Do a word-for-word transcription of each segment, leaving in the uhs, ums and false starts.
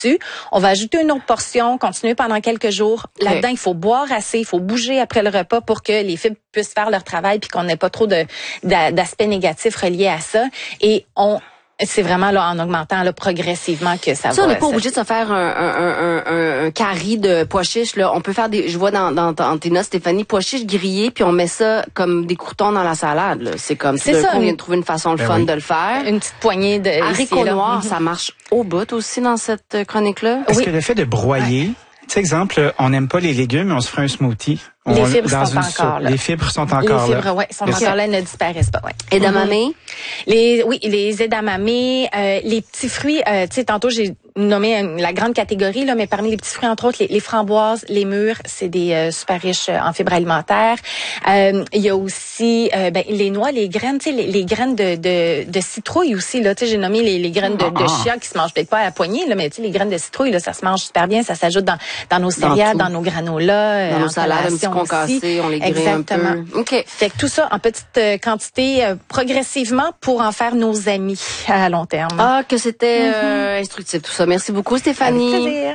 On va ajouter une autre portion, continuer pendant quelques jours. Là-dedans, okay. il faut boire assez, il faut bouger après le repas pour que les fibres puissent faire leur travail puis qu'on n'ait pas trop de d'aspects négatifs reliés à ça. Et on c'est vraiment là en augmentant là progressivement que ça, ça va. Ça, on n'est pas obligé de se faire un un un un, un curry de pois chiches là. On peut faire des, je vois dans dans, dans tes notes, Stéphanie, pois chiches grillés puis on met ça comme des croutons dans la salade. Là. C'est comme c'est ça. On vient de trouver une façon le ben fun oui. de le faire. Une petite poignée de haricots noirs, ça marche au bout aussi dans cette chronique-là. Est-ce oui. que le fait de broyer, ouais. tu sais, exemple, on n'aime pas les légumes, mais on se ferait un smoothie. Les on, fibres dans sont une encore soupe. là. Les fibres sont encore les là. Les fibres, oui, sont okay. encore là, ne disparaissent pas, ouais. Edamame? Mm-hmm. Les, oui, les edamame, euh, les petits fruits, euh, tu sais, tantôt j'ai nommé une, la grande catégorie, là, mais parmi les petits fruits, entre autres, les, les framboises, les mûres, c'est des euh, super riches en fibres alimentaires. Euh, il y a aussi, euh, ben, les noix, les graines, tu sais, les, les graines de, de, de citrouille aussi, là, tu sais, j'ai nommé les, les graines de, de chia qui se mangent peut-être pas à la poignée, là, mais tu sais, les graines de citrouille, là, ça se mange super bien, ça s'ajoute dans, dans nos céréales, dans, dans nos granolas, dans nos salades, un petit concassé, on les grille un peu. OK. Fait que tout ça en petite euh, quantité euh, progressivement pour en faire nos amis à long terme. Ah, que c'était mm-hmm. euh, instructif tout ça. Merci beaucoup, Stéphanie. Avec plaisir.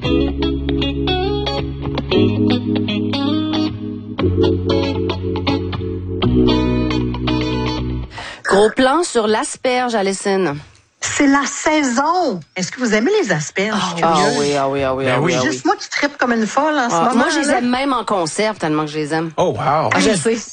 Gros plan sur l'asperge, Alison. C'est la saison. Est-ce que vous aimez les asperges? Oh, ah oui, ah oui, ah oui, ben ah oui. C'est ah juste oui. moi qui trippe comme une folle en ah, ce moment. Moi, je les aime même en conserve tellement que je les aime. Oh, wow. Ah, je sais.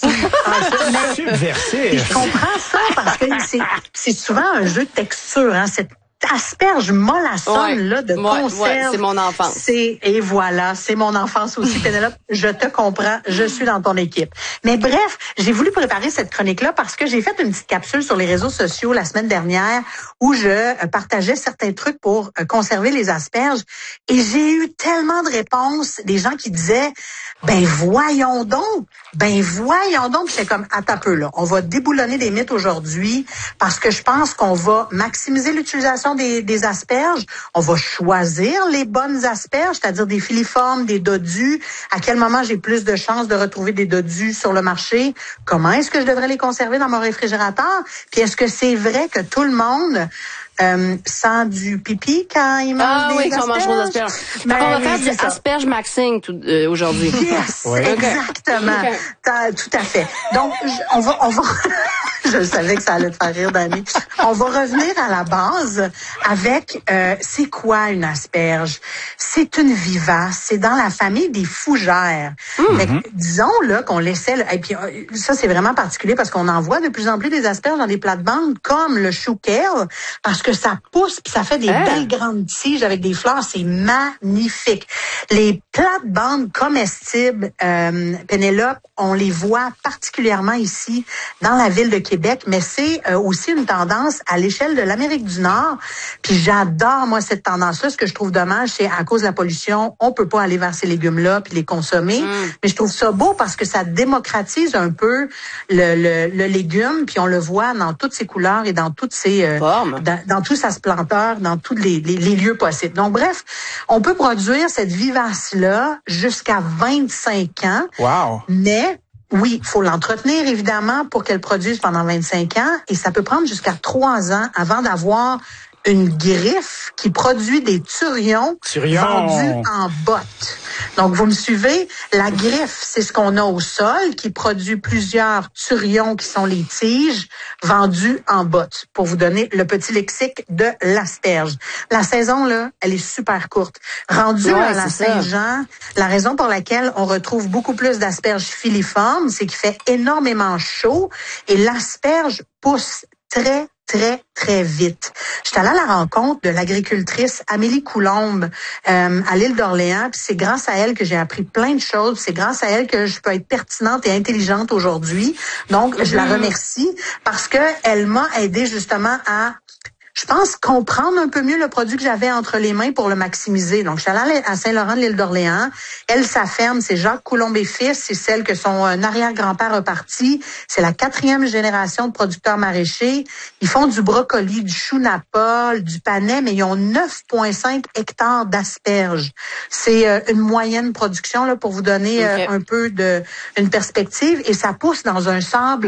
Subversif. Je comprends ça parce que c'est, c'est souvent un jeu de texture, hein. Cette asperge mollassonne, ouais, là, de ouais, conserve. Ouais, c'est mon enfance. C'est, et voilà, c'est mon enfance aussi, Pénélope. Je te comprends. Je suis dans ton équipe. Mais bref, j'ai voulu préparer cette chronique-là parce que j'ai fait une petite capsule sur les réseaux sociaux la semaine dernière où je partageais certains trucs pour conserver les asperges. Et j'ai eu tellement de réponses, des gens qui disaient, ben voyons donc, ben voyons donc. J'étais comme, attends un peu là, on va déboulonner des mythes aujourd'hui parce que je pense qu'on va maximiser l'utilisation Des, des asperges. On va choisir les bonnes asperges, c'est-à-dire des filiformes, des dodus. À quel moment j'ai plus de chances de retrouver des dodus sur le marché? Comment est-ce que je devrais les conserver dans mon réfrigérateur? Puis est-ce que c'est vrai que tout le monde euh, sent du pipi quand il mange ah, des oui, asperges? Ah oui, quand on mange des asperges. Ben, on va oui, faire du ça. asperge maxing tout, euh, aujourd'hui. Yes, oui. exactement. Okay. T'as, tout à fait. Donc, je, on va... On va je savais que ça allait te faire rire, Dani. On va revenir à la base avec euh, c'est quoi une asperge? C'est une vivace. C'est dans la famille des fougères. Mm-hmm. Fait que, disons là qu'on laissait... Le, et puis ça, c'est vraiment particulier parce qu'on en voit de plus en plus des asperges dans des plates-bandes comme le chou kale parce que ça pousse puis ça fait des hein? belles grandes tiges avec des fleurs. C'est magnifique. Les plates-bandes comestibles, euh, Pénélope, on les voit particulièrement ici dans la ville de Québec, mais c'est euh, aussi une tendance à l'échelle de l'Amérique du Nord. Puis j'adore, moi, cette tendance-là. Ce que je trouve dommage, c'est à cause de la pollution, on peut pas aller vers ces légumes-là puis les consommer. Mm. Mais je trouve ça beau parce que ça démocratise un peu le, le, le légume, puis on le voit dans toutes ses couleurs et dans toutes ses... Euh, dans, dans toute sa splenteur, dans tous les, les, les lieux possibles. Donc, bref, on peut produire cette vivace-là jusqu'à vingt-cinq ans. Wow! Mais... oui, il faut l'entretenir, évidemment, pour qu'elle produise pendant vingt-cinq ans. Et ça peut prendre jusqu'à trois ans avant d'avoir une griffe qui produit des turions, turions vendus en bottes. Donc, vous me suivez? La griffe, c'est ce qu'on a au sol qui produit plusieurs turions qui sont les tiges vendues en bottes. Pour vous donner le petit lexique de l'asperge. La saison, là, elle est super courte. Rendue ouais, à la Saint-Jean, la raison pour laquelle on retrouve beaucoup plus d'asperges filiformes, c'est qu'il fait énormément chaud et l'asperge pousse très, très, très vite. J'étais allée à la rencontre de l'agricultrice Amélie Coulombe euh, à l'île d'Orléans, puis c'est grâce à elle que j'ai appris plein de choses, c'est grâce à elle que je peux être pertinente et intelligente aujourd'hui. Donc, mm-hmm. je la remercie parce que elle m'a aidé justement à je pense comprendre un peu mieux le produit que j'avais entre les mains pour le maximiser. Donc, je suis allée à Saint-Laurent de l'île d'Orléans. Elle, sa ferme, c'est Jacques Coulombe et fils. C'est celle que son arrière-grand-père a parti. C'est la quatrième génération de producteurs maraîchers. Ils font du brocoli, du chou napole, du panais, mais ils ont neuf virgule cinq hectares d'asperges. C'est euh, une moyenne production là pour vous donner euh, okay. un peu de une perspective. Et ça pousse dans un sable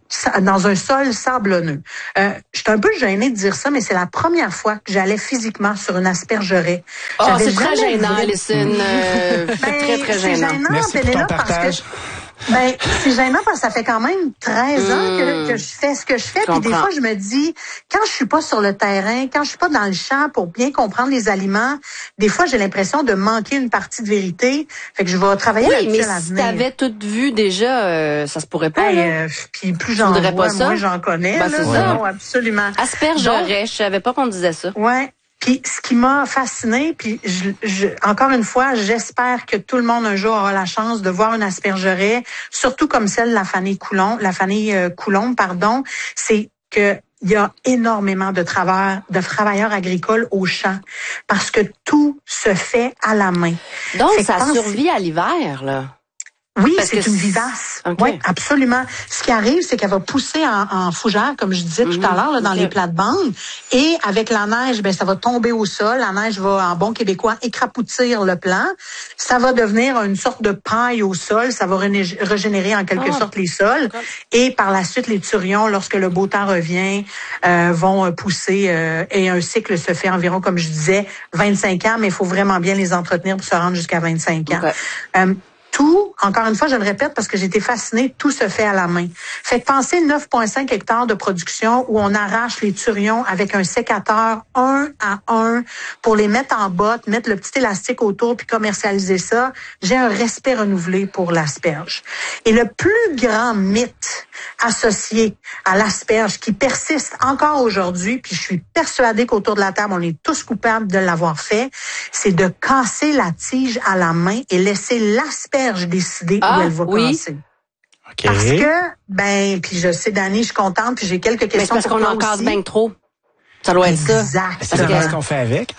dans un sol sablonneux. Euh, je suis un peu gênée de dire ça, mais c'est la première fois que j'allais physiquement sur une aspergerie. Oh, c'est très gênant, Alison. Euh, ben, très, très gênant. C'est gênant, Merci pour ton partage. Ben, c'est gênant parce que ça fait quand même treize ans que, que je fais ce que je fais. Puis des fois, je me dis, quand je suis pas sur le terrain, quand je suis pas dans le champ pour bien comprendre les aliments, des fois, j'ai l'impression de manquer une partie de vérité. Fait que je vais travailler oui, là-dessus mais à l'avenir. Si t'avais tout vu déjà, euh, ça se pourrait pas. Ben, euh, puis plus j'en vois, pas ça? moins j'en connais. Ben, là, c'est ça. ça. Non, absolument. Aspergerais, je savais pas qu'on disait ça. Ouais. Puis ce qui m'a fasciné, puis je, je, encore une fois, j'espère que tout le monde un jour aura la chance de voir une aspergerie, surtout comme celle de la famille Coulomb, la famille euh, Coulomb, pardon, c'est que il y a énormément de travailleurs, de travailleurs agricoles au champ, parce que tout se fait à la main. Donc fait ça pense... survit à l'hiver, là. Oui, Parce c'est que une vivace. Okay. Oui, absolument. Ce qui arrive, c'est qu'elle va pousser en, en fougère, comme je disais mm-hmm. tout à l'heure, là, dans okay. les plates-bandes. Et avec la neige, ben ça va tomber au sol. La neige va, en bon québécois, écrapoutir le plant. Ça va devenir une sorte de paille au sol. Ça va rené- régénérer en quelque oh. sorte les sols. Okay. Et par la suite, les turions, lorsque le beau temps revient, euh, vont pousser. Euh, et un cycle se fait environ, comme je disais, vingt-cinq ans. Mais il faut vraiment bien les entretenir pour se rendre jusqu'à vingt-cinq ans. Okay. Euh, Tout, encore une fois, je le répète parce que j'ai été fascinée, tout se fait à la main. Fait que pensez neuf virgule cinq hectares de production où on arrache les turions avec un sécateur un à un pour les mettre en botte, mettre le petit élastique autour puis commercialiser ça. J'ai un respect renouvelé pour l'asperge. Et le plus grand mythe associé à l'asperge qui persiste encore aujourd'hui, puis je suis persuadée qu'autour de la table, on est tous coupables de l'avoir fait, c'est de casser la tige à la main et laisser l'asperge décider ah, où elle va oui. casser. Okay. Parce que, ben, puis je sais, Dani, je suis contente, puis j'ai quelques questions mais c'est parce pour qu'on toi en casse aussi. bien trop. Ça doit être ça. Exact. C'est que... ce qu'on fait avec.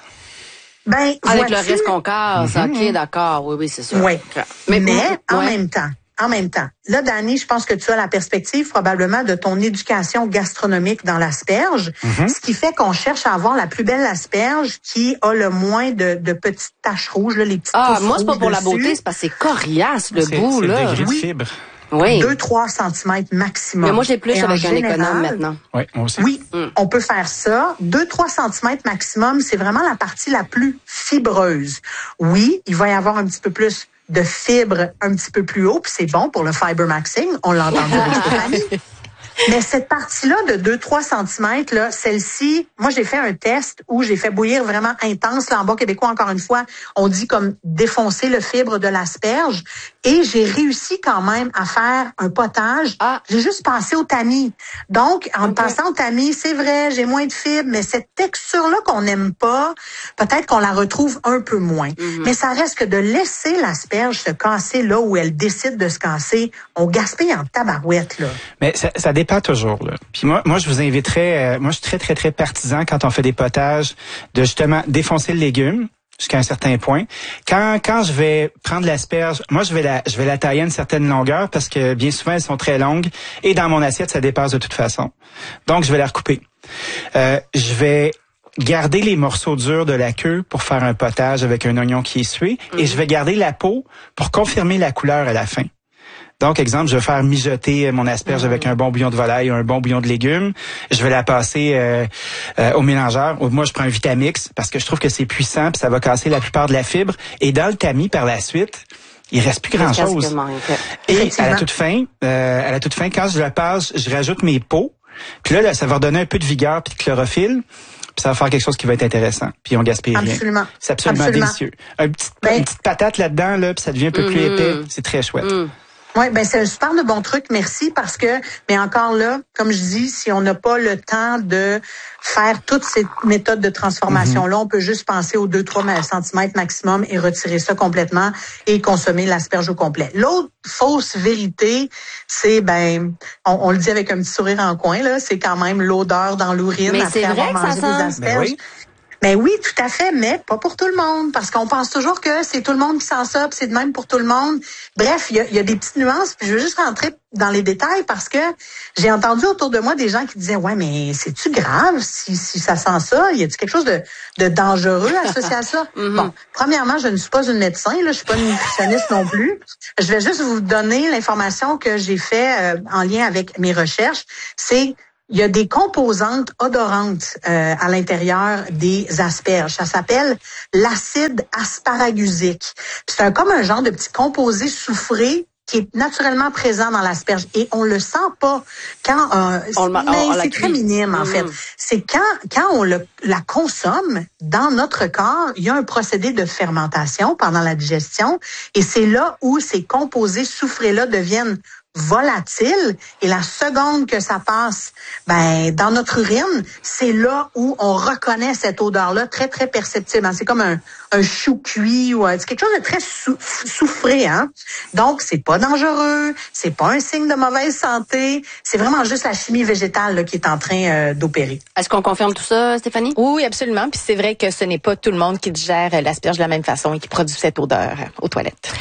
Ben, avec le reste qu'on casse. Mm-hmm. OK, d'accord. Oui, oui, c'est ça. Oui. Mais, mais ouais. en même temps, En même temps, là, Dani, je pense que tu as la perspective probablement de ton éducation gastronomique dans l'asperge, mm-hmm. ce qui fait qu'on cherche à avoir la plus belle asperge qui a le moins de, de petites taches rouges, là, les petites Ah, pousses moi, c'est pas pour dessus. la beauté, c'est parce que c'est coriace, le c'est, bout, c'est là. C'est le degré de oui. fibre. Oui. deux à trois centimètres maximum. Mais moi, j'ai plus Et avec un général, économe maintenant. Oui, moi aussi. Oui, mm. on peut faire ça. deux à trois centimètres maximum, c'est vraiment la partie la plus fibreuse. Oui, il va y avoir un petit peu plus de fibres un petit peu plus haut, puis c'est bon pour le fiber maxing, on l'a entendu avec Stéphanie. Mais cette partie-là de deux à trois centimètres, là, celle-ci, moi, j'ai fait un test où j'ai fait bouillir vraiment intense. Là, en bas québécois, encore une fois, on dit comme défoncer le fibre de l'asperge. Et j'ai réussi quand même à faire un potage. Ah. J'ai juste passé au tamis. Donc, en okay. passant au tamis, c'est vrai, j'ai moins de fibres, mais cette texture-là qu'on n'aime pas, peut-être qu'on la retrouve un peu moins. Mm-hmm. Mais ça reste que de laisser l'asperge se casser là où elle décide de se casser, on gaspille en tabarouette, là. Mais ça, ça dépend pas toujours, là. Puis moi, moi, je vous inviterais, euh, moi, je suis très, très, très partisan quand on fait des potages de justement défoncer le légume jusqu'à un certain point. Quand, quand je vais prendre l'asperge, moi, je vais la, je vais la tailler à une certaine longueur parce que bien souvent, elles sont très longues et dans mon assiette, ça dépasse de toute façon. Donc, je vais la recouper. Euh, je vais garder les morceaux durs de la queue pour faire un potage avec un oignon qui est sué mm-hmm. et je vais garder la peau pour confirmer la couleur à la fin. Donc, exemple, je vais faire mijoter mon asperge mmh. avec un bon bouillon de volaille ou un bon bouillon de légumes. Je vais la passer euh, euh, au mélangeur. Moi, je prends un Vitamix parce que je trouve que c'est puissant puis ça va casser la plupart de la fibre. Et dans le tamis, par la suite, il reste plus grand-chose. Et à la toute fin, euh, à la toute fin, quand je la passe, je rajoute mes peaux. Puis là, là, ça va redonner un peu de vigueur puis de chlorophylle. Puis ça va faire quelque chose qui va être intéressant. Puis on gaspille rien. Absolument. C'est absolument, absolument. délicieux. Un petit, ben, une petite patate là-dedans, là, puis ça devient un peu mmh. plus épais. C'est très chouette. Mmh. Oui, ben c'est un super de bon truc, merci, parce que, mais encore là, comme je dis, si on n'a pas le temps de faire toutes ces méthodes de transformation-là, mm-hmm. on peut juste penser aux deux à trois centimètres maximum et retirer ça complètement et consommer l'asperge au complet. L'autre fausse vérité, c'est, ben, on, on le dit avec un petit sourire en coin, là, c'est quand même l'odeur dans l'urine mais après avoir vrai mangé que ça des asperges. Ben oui. Ben oui, tout à fait, mais pas pour tout le monde, parce qu'on pense toujours que c'est tout le monde qui s'en sort, c'est de même pour tout le monde. Bref, il y a, y a des petites nuances, puis je veux juste rentrer dans les détails parce que j'ai entendu autour de moi des gens qui disaient, ouais, mais c'est-tu grave si, si ça sent ça? Y a-t-il quelque chose de, de dangereux associé à ça? Mm-hmm. Bon, premièrement, je ne suis pas une médecin, là, je suis pas une nutritionniste non plus. Je vais juste vous donner l'information que j'ai fait euh, en lien avec mes recherches. C'est il y a des composantes odorantes euh, à l'intérieur des asperges. Ça s'appelle l'acide asparagusique. C'est un, comme un genre de petit composé soufré qui est naturellement présent dans l'asperge et on le sent pas quand euh, on le, mais on, on c'est très minime en mmh. fait. C'est quand quand on le, la consomme dans notre corps, il y a un procédé de fermentation pendant la digestion et c'est là où ces composés soufrés là deviennent volatile et la seconde que ça passe ben dans notre urine, c'est là où on reconnaît cette odeur-là très très perceptible. C'est comme un, un chou cuit ou c'est quelque chose de très sou, soufré, hein. Donc c'est pas dangereux, c'est pas un signe de mauvaise santé, c'est vraiment juste la chimie végétale là, qui est en train euh, d'opérer. Est-ce qu'on confirme tout ça, Stéphanie? Oui, absolument. Puis c'est vrai que ce n'est pas tout le monde qui digère l'asperge de la même façon et qui produit cette odeur aux toilettes.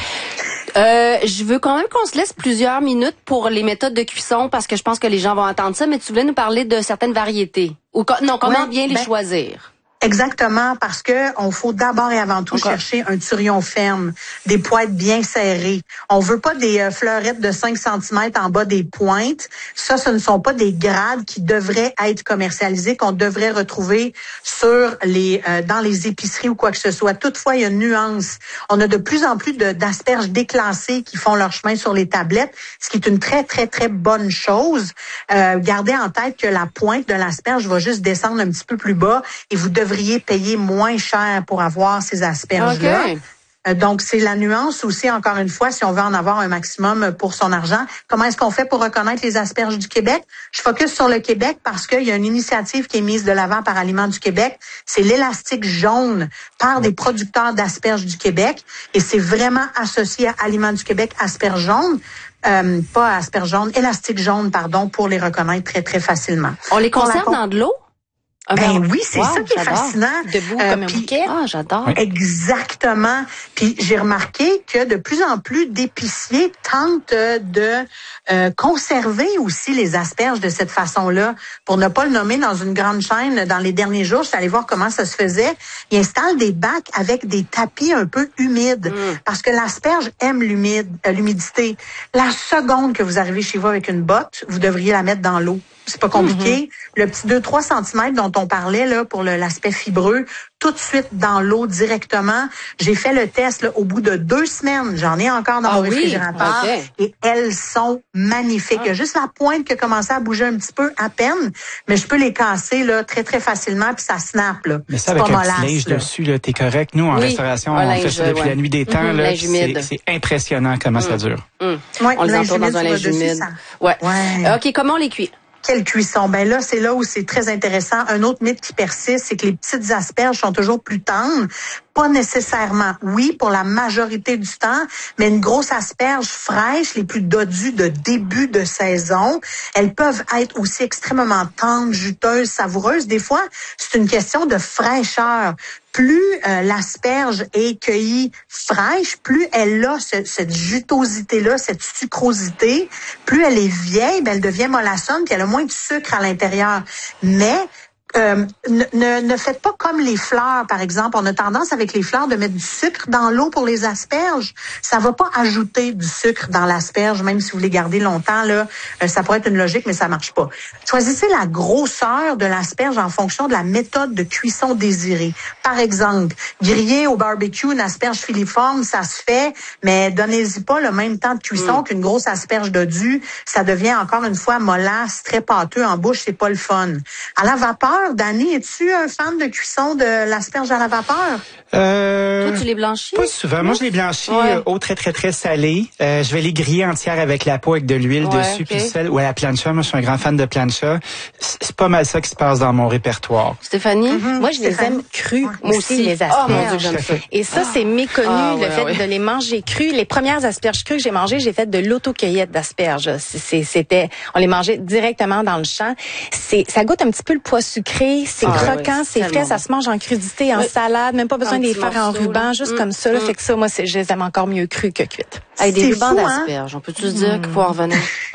Euh, je veux quand même qu'on se laisse plusieurs minutes pour les méthodes de cuisson parce que je pense que les gens vont attendre ça, mais tu voulais nous parler de certaines variétés. Ou non, comment ouais, bien les ben, choisir? Exactement, parce que on faut d'abord et avant tout okay. chercher un turion ferme, des pointes bien serrées. On veut pas des euh, fleurettes de cinq centimètres en bas des pointes. Ça, ce ne sont pas des grades qui devraient être commercialisés, qu'on devrait retrouver sur les euh, dans les épiceries ou quoi que ce soit. Toutefois, il y a une nuance. On a de plus en plus de, d'asperges déclassées qui font leur chemin sur les tablettes, ce qui est une très, très, très bonne chose. Euh, gardez en tête que la pointe de l'asperge va juste descendre un petit peu plus bas et vous devriez devriez payer moins cher pour avoir ces asperges-là. Okay. Euh, donc, c'est la nuance aussi, encore une fois, si on veut en avoir un maximum pour son argent. Comment est-ce qu'on fait pour reconnaître les asperges du Québec? Je focus sur le Québec parce qu'il y a une initiative qui est mise de l'avant par Aliments du Québec. C'est l'élastique jaune par des producteurs d'asperges du Québec. Et c'est vraiment associé à Aliments du Québec, asperges jaunes. Euh, pas asperges jaunes, élastique jaune, pardon, pour les reconnaître très, très facilement. On les conserve la... dans de l'eau? Ah ben oui, c'est wow, ça qui est fascinant. Debout euh, comme un bouquet. Ah, j'adore. Exactement. Puis j'ai remarqué que de plus en plus d'épiciers tentent de euh, conserver aussi les asperges de cette façon-là. Pour ne pas le nommer dans une grande chaîne, dans les derniers jours, je suis allée voir comment ça se faisait. Ils installent des bacs avec des tapis un peu humides mm. parce que l'asperge aime l'humide, euh, l'humidité. La seconde que vous arrivez chez vous avec une botte, vous devriez la mettre dans l'eau. C'est pas compliqué. Mm-hmm. Le petit deux à trois centimètres dont on parlait là pour le, l'aspect fibreux, tout de suite dans l'eau directement. J'ai fait le test là, au bout de deux semaines. J'en ai encore dans ah mon oui? réfrigérateur. Okay. Et elles sont magnifiques. Ah. Il y a juste la pointe qui a commencé à bouger un petit peu à peine, mais je peux les casser là très, très facilement puis ça snap. Là. Mais ça, avec un petit linge là. dessus, là, t'es correct. Nous, en oui. restauration, on linge, fait ça depuis ouais. la nuit des temps. Mm-hmm, là, c'est, c'est impressionnant comment mm. ça dure. Mm. Ouais, on les entoure dans un linge humide. Ouais. ouais. OK, comment on les cuit? Quelle cuisson? Ben là, c'est là où c'est très intéressant. Un autre mythe qui persiste, c'est que les petites asperges sont toujours plus tendres. Pas nécessairement. Oui, pour la majorité du temps, mais une grosse asperge fraîche, les plus dodues de début de saison, elles peuvent être aussi extrêmement tendres, juteuses, savoureuses. Des fois, c'est une question de fraîcheur. Plus euh, l'asperge est cueillie fraîche, plus elle a ce, cette jutosité-là, cette sucrosité. Plus elle est vieille, ben, elle devient mollassonne, puis elle a moins de sucre à l'intérieur. Mais Euh, ne, ne, ne faites pas comme les fleurs, par exemple. On a tendance avec les fleurs de mettre du sucre dans l'eau pour les asperges. Ça va pas ajouter du sucre dans l'asperge, même si vous les gardez longtemps. Là, euh, ça pourrait être une logique, mais ça marche pas. Choisissez la grosseur de l'asperge en fonction de la méthode de cuisson désirée. Par exemple, griller au barbecue une asperge filiforme, ça se fait, mais donnez-y pas le même temps de cuisson mmh. qu'une grosse asperge dodue. Ça devient encore une fois mollasse, très pâteux en bouche, c'est pas le fun. À la vapeur, Dani, es-tu un fan de cuisson de l'asperge à la vapeur? Euh, Toi, tu les blanchis? Pas souvent. Moi, je les blanchis ouais. euh, au très, très, très salé. Euh, je vais les griller entières avec la peau, avec de l'huile ouais, dessus, okay. puis du sel. Ou à la plancha. Moi, je suis un grand fan de plancha. C'est pas mal ça qui se passe dans mon répertoire. Stéphanie? Mm-hmm. Moi, je les aime crus. Ouais. Moi aussi, les asperges. Oh, mon Dieu, j'aime ça. Et ça, c'est méconnu, ah, ouais, le fait ouais. de les manger crus. Les premières asperges crues que j'ai mangées, j'ai fait de l'autocueillette d'asperges. C'est, c'était, on les mangeait directement dans le champ. C'est, ça goûte un petit peu le pois sucré. sucré, c'est ah, croquant, ouais, c'est frais, ça se mange en crudité, en oui. salade, même pas besoin de les faire en ruban, juste mmh. comme ça. Là, mmh. Fait que ça, moi, c'est, je les aime encore mieux crus que cuites. Avec des rubans d'asperges, on peut tous dire mmh. qu'il faut en revenir.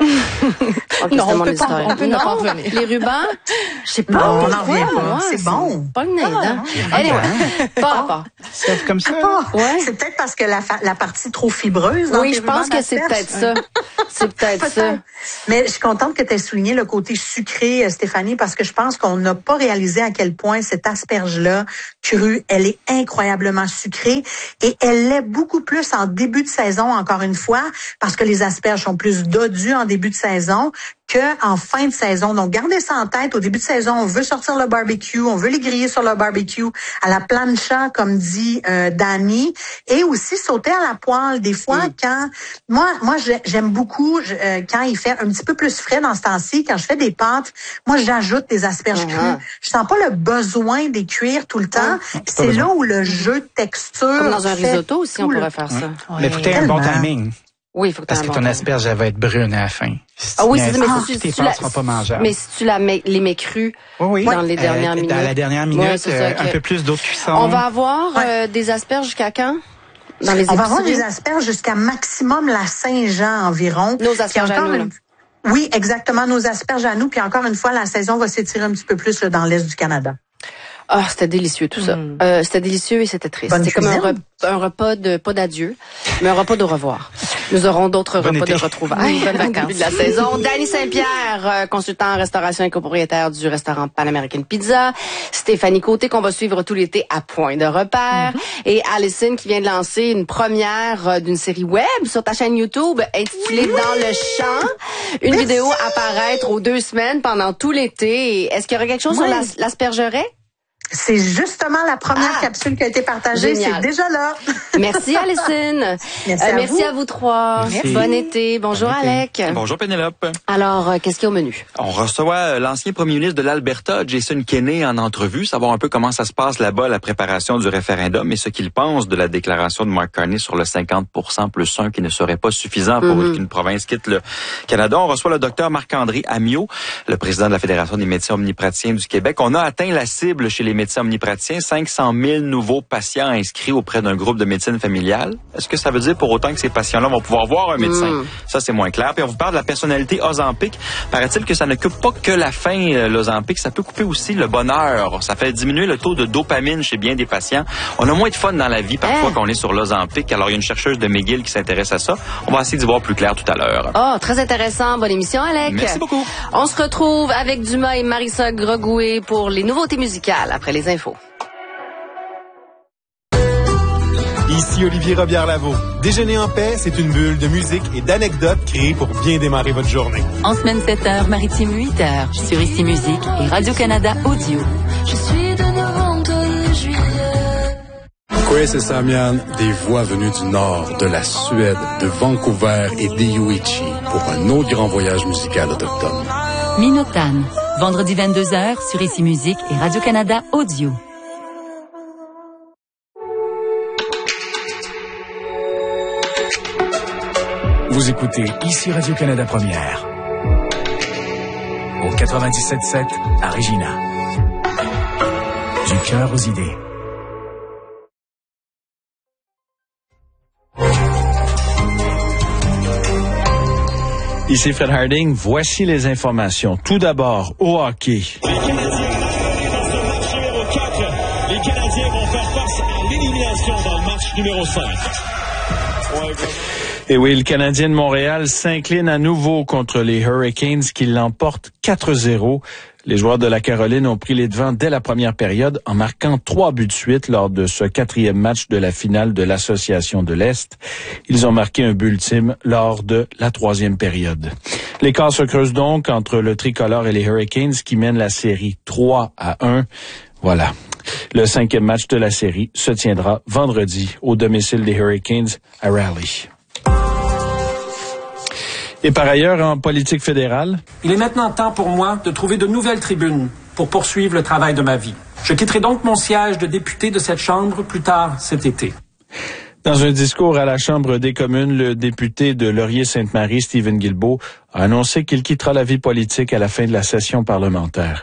Okay, non, on peut, pas, on peut non, pas en revenir. Les rubans, je sais pas. Non, on n'en revient pas. C'est bon. Pas une aide, anyway, pas rapport. C'est comme ça. Ah, ouais. C'est peut-être parce que la, la partie trop fibreuse. Oui, je pense que c'est peut-être ça. C'est peut-être peut ça. Mais je suis contente que tu aies souligné le côté sucré, Stéphanie, parce que je pense qu'on n'a pas réalisé à quel point cette asperge-là, crue, elle est incroyablement sucrée et elle l'est beaucoup plus en début de saison, encore une fois, parce que les asperges sont plus dodues en début de saison que en fin de saison. Donc, gardez ça en tête. Au début de saison, on veut sortir le barbecue, on veut les griller sur le barbecue, à la plancha, comme dit euh, Dani, et aussi sauter à la poêle. Des fois, mm. quand... Moi, moi j'aime beaucoup je, euh, quand il fait un petit peu plus frais dans ce temps-ci, quand je fais des pâtes, moi, j'ajoute des asperges mm-hmm. crues. Je sens pas le besoin des cuire tout le temps. Mm. C'est là où le jeu de texture... Comme dans un risotto aussi, on pourrait faire ça. Mm. Mais faut que un bon timing. Oui, il faut que Parce que ton asperge, elle va être brune à la fin. Si ah oui, c'est mais ah, si tes tu pâtes seront pas mangeables. Mais si tu la mets, les mets crus oui, oui. dans les dernières euh, minutes. Dans la dernière minute, ouais, euh, okay. un peu plus d'eau de cuisson. On va avoir ouais. euh, des asperges jusqu'à quand? Dans les On va avoir des asperges jusqu'à maximum la Saint-Jean environ. Nos asperges à nous. Une... Oui, exactement, nos asperges à nous. Puis encore une fois, la saison va s'étirer un petit peu plus là, dans l'Est du Canada. Ah, oh, c'était délicieux tout ça. Mm. Euh, c'était délicieux et c'était triste. C'était comme un, re- un repas de pas d'adieu, mais un repas de revoir. Nous aurons d'autres bon repas été. de retrouvailles. Bonnes vacances. De la saison. Dani Saint-Pierre, consultant en restauration et copropriétaire du restaurant Pan American Pizza. Stéphanie Côté qu'on va suivre tout l'été à Point de repère. Mm-hmm. Et Alison qui vient de lancer une première d'une série web sur ta chaîne YouTube intitulée oui. Dans le champ. Une Merci. Vidéo à apparaître aux deux semaines pendant tout l'été. Est-ce qu'il y aura quelque chose oui. sur l'as- l'aspergeraie? C'est justement la première ah, capsule qui a été partagée. Génial. C'est déjà là. Merci, Alison. Merci, euh, à, merci vous. à vous trois. Merci. Bon été. Bonjour, bon été. Alec. Bonjour, Pénélope. Alors, euh, qu'est-ce qu'il y a au menu? On reçoit l'ancien premier ministre de l'Alberta, Jason Kenney, en entrevue, savoir un peu comment ça se passe là-bas, la préparation du référendum et ce qu'il pense de la déclaration de Mark Carney sur le cinquante pour cent plus un qui ne serait pas suffisant pour mm-hmm. qu'une province quitte le Canada. On reçoit le docteur Marc-André Amiot, le président de la Fédération des médecins omnipraticiens du Québec. On a atteint la cible chez les médecins omnipraticiens. cinq cent mille nouveaux patients inscrits auprès d'un groupe de médecine familiale. Est-ce que ça veut dire pour autant que ces patients-là vont pouvoir voir un médecin? Mm. Ça, c'est moins clair. Puis on vous parle de la personnalité Ozempic. Paraît-il que ça ne coupe pas que la faim, l'Ozempic. Ça peut couper aussi le bonheur. Ça fait diminuer le taux de dopamine chez bien des patients. On a moins de fun dans la vie parfois hey. Qu'on est sur l'Ozempic. Alors, il y a une chercheuse de McGill qui s'intéresse à ça. On va essayer d'y voir plus clair tout à l'heure. Oh, très intéressant. Bonne émission, Alec. Merci beaucoup. On se retrouve avec Dumas et Marissa Gregoué pour les nouveautés musicales après les infos. Ici Olivier Robillard-Lavaux. Déjeuner en paix, c'est une bulle de musique et d'anecdotes créées pour bien démarrer votre journée. En semaine sept heures, maritime huit heures, sur Ici Musique et Radio-Canada Audio. Je suis de novembre de juillet. Chris et Samian, des voix venues du nord, de la Suède, de Vancouver et d'Iuichi pour un autre grand voyage musical autochtone. Minotan, vendredi vingt-deux heures, sur Ici Musique et Radio-Canada Audio. Vous écoutez ici Radio-Canada Première. Au quatre-vingt-dix-sept sept à Regina. Du cœur aux idées. Ici Fred Harding, voici les informations. Tout d'abord, au hockey. Les Canadiens, face au match numéro quatre, les Canadiens vont faire face à l'élimination dans le match numéro cinq. Ouais, Et oui, le Canadien de Montréal s'incline à nouveau contre les Hurricanes qui l'emportent quatre zéro. Les joueurs de la Caroline ont pris les devants dès la première période en marquant trois buts de suite lors de ce quatrième match de la finale de l'Association de l'Est. Ils ont marqué un but ultime lors de la troisième période. L'écart se creuse donc entre le tricolore et les Hurricanes qui mènent la série trois à un. Voilà. Le cinquième match de la série se tiendra vendredi au domicile des Hurricanes à Raleigh. Et par ailleurs, en politique fédérale... Il est maintenant temps pour moi de trouver de nouvelles tribunes pour poursuivre le travail de ma vie. Je quitterai donc mon siège de député de cette Chambre plus tard cet été. Dans un discours à la Chambre des communes, le député de Laurier-Sainte-Marie, Stephen Guilbeault, a annoncé qu'il quittera la vie politique à la fin de la session parlementaire.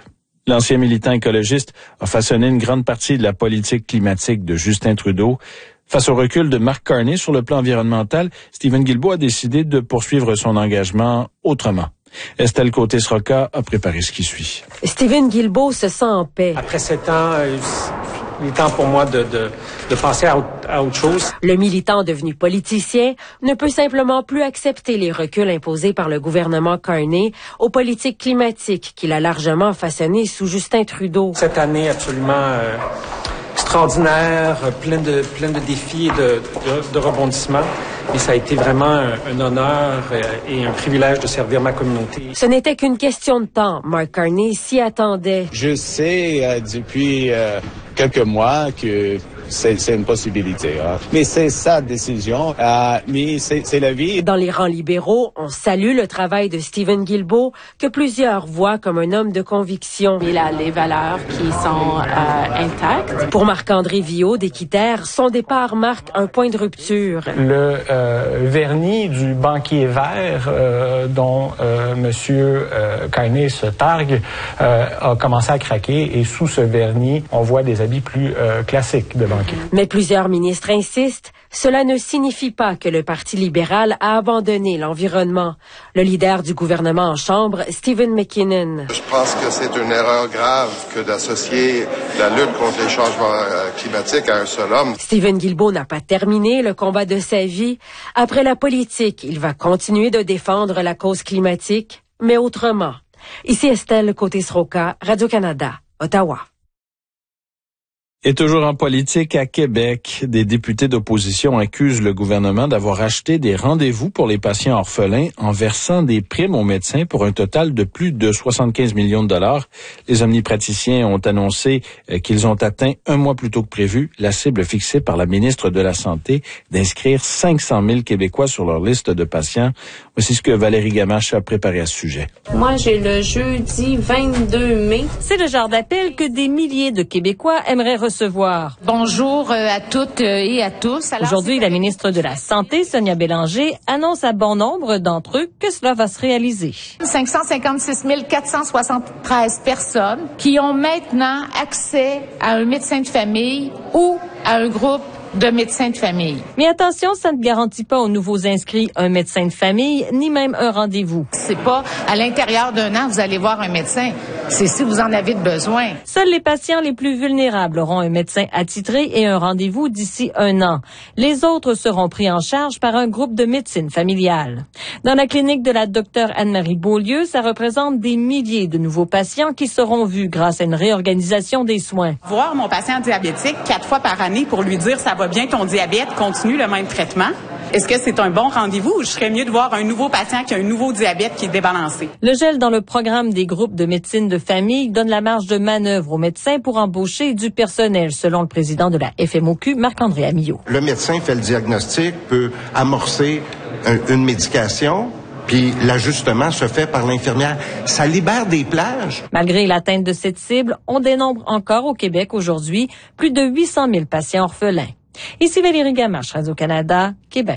L'ancien militant écologiste a façonné une grande partie de la politique climatique de Justin Trudeau. Face au recul de Mark Carney sur le plan environnemental, Stephen Guilbeault a décidé de poursuivre son engagement autrement. Estelle Côté-Sroka a préparé ce qui suit. Stephen Guilbeault se sent en paix. Après sept ans, il est temps pour moi de, de, de passer à, à autre chose. Le militant devenu politicien ne peut simplement plus accepter les reculs imposés par le gouvernement Carney aux politiques climatiques qu'il a largement façonnées sous Justin Trudeau. Cette année absolument euh, extraordinaire, plein de, plein de défis et de, de, de rebondissements. Et ça a été vraiment un, un honneur et un privilège de servir ma communauté. Ce n'était qu'une question de temps. Mark Carney s'y attendait. Je sais euh, depuis euh, quelques mois que c'est, c'est une possibilité. Hein. Mais c'est sa décision. Euh, mais c'est, c'est la vie. Dans les rangs libéraux, on salue le travail de Stephen Guilbeault, que plusieurs voient comme un homme de conviction. Il a les valeurs qui sont euh, intactes. Pour Marc-André Viaud d'Équiterre, son départ marque un point de rupture. Le euh, vernis du banquier vert euh, dont euh, Monsieur euh, Carney se targue euh, a commencé à craquer et sous ce vernis, on voit des habits plus euh, classiques de banquier. Mais plusieurs ministres insistent, cela ne signifie pas que le Parti libéral a abandonné l'environnement. Le leader du gouvernement en Chambre, Stephen McKinnon. Je pense que c'est une erreur grave que d'associer la lutte contre les changements climatiques à un seul homme. Stephen Guilbeault n'a pas terminé le combat de sa vie. Après la politique, il va continuer de défendre la cause climatique, mais autrement. Ici Estelle Côté-Sroka, Radio-Canada, Ottawa. Et toujours en politique, à Québec, des députés d'opposition accusent le gouvernement d'avoir acheté des rendez-vous pour les patients orphelins en versant des primes aux médecins pour un total de plus de soixante-quinze millions de dollars. Les omnipraticiens ont annoncé qu'ils ont atteint un mois plus tôt que prévu la cible fixée par la ministre de la Santé d'inscrire cinq cent mille Québécois sur leur liste de patients. Voici ce que Valérie Gamache a préparé à ce sujet. Moi, j'ai le jeudi vingt-deux mai. C'est le genre d'appel que des milliers de Québécois aimeraient recevoir. Recevoir. Bonjour à toutes et à tous. Alors, aujourd'hui, la ministre de la Santé, Sonia Bélanger, annonce à bon nombre d'entre eux que cela va se réaliser. cinq cent cinquante-six mille quatre cent soixante-treize personnes qui ont maintenant accès à un médecin de famille ou à un groupe de médecins de famille. Mais attention, ça ne garantit pas aux nouveaux inscrits un médecin de famille, ni même un rendez-vous. C'est pas à l'intérieur d'un an, vous allez voir un médecin. C'est si vous en avez besoin. Seuls les patients les plus vulnérables auront un médecin attitré et un rendez-vous d'ici un an. Les autres seront pris en charge par un groupe de médecine familiale. Dans la clinique de la docteure Anne-Marie Beaulieu, ça représente des milliers de nouveaux patients qui seront vus grâce à une réorganisation des soins. Voir mon patient diabétique quatre fois par année pour lui dire ça va bien ton diabète, continue le même traitement. Est-ce que c'est un bon rendez-vous ou je serais mieux de voir un nouveau patient qui a un nouveau diabète qui est débalancé? Le gel dans le programme des groupes de médecine de famille donne la marge de manœuvre aux médecins pour embaucher du personnel, selon le président de la F M O Q, Marc-André Amillot. Le médecin fait le diagnostic, peut amorcer un, une médication, puis l'ajustement se fait par l'infirmière. Ça libère des plages. Malgré l'atteinte de cette cible, on dénombre encore au Québec aujourd'hui plus de huit cent mille patients orphelins. Ici Valérie Gamache, Radio-Canada, Québec.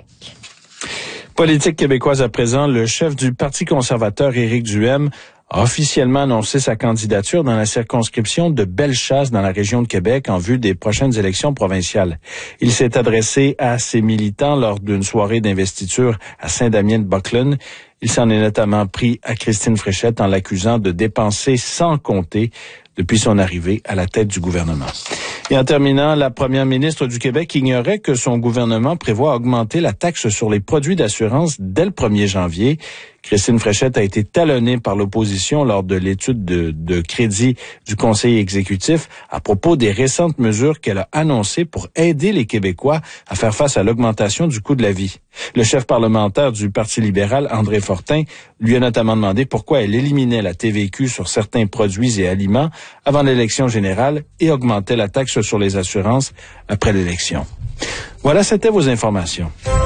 Politique québécoise à présent, le chef du Parti conservateur, Éric Duhaime, a officiellement annoncé sa candidature dans la circonscription de Bellechasse dans la région de Québec en vue des prochaines élections provinciales. Il s'est adressé à ses militants lors d'une soirée d'investiture à Saint-Damien-de-Buckland. Il s'en est notamment pris à Christine Fréchette en l'accusant de dépenser sans compter depuis son arrivée à la tête du gouvernement. Et en terminant, la première ministre du Québec ignorait que son gouvernement prévoit augmenter la taxe sur les produits d'assurance dès le premier janvier. Christine Fréchette a été talonnée par l'opposition lors de l'étude de, de crédit du conseil exécutif à propos des récentes mesures qu'elle a annoncées pour aider les Québécois à faire face à l'augmentation du coût de la vie. Le chef parlementaire du Parti libéral, André Fortin, lui a notamment demandé pourquoi elle éliminait la T V Q sur certains produits et aliments avant l'élection générale et augmentait la taxe sur les assurances après l'élection. Voilà, c'était vos informations.